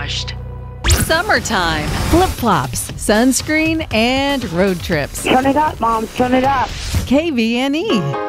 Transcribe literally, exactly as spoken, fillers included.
washed. Summertime, flip-flops, sunscreen, and road trips. Turn it up, Mom. Turn it up. K V N E.